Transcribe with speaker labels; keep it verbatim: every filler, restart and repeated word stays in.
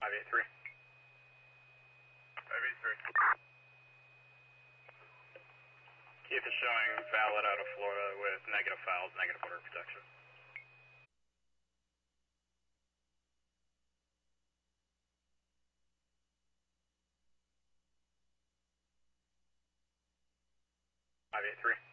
Speaker 1: five eight three.
Speaker 2: five eight three.
Speaker 1: Keith is showing valid out of Florida with negative files, negative order protection. five eight three.